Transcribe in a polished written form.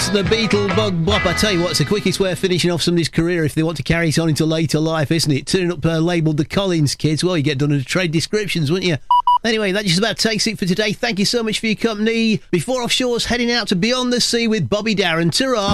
the Beetlebug Bop. I tell you what, it's the quickest way of finishing off somebody's career if they want to carry it on into later life, isn't it? Turning up labelled the Collins kids, well, you get done under trade descriptions, wouldn't you? Anyway, that just about takes it for today. Thank you so much for your company. Before Offshore's heading out to Beyond the Sea with Bobby Darin. Ta-ra!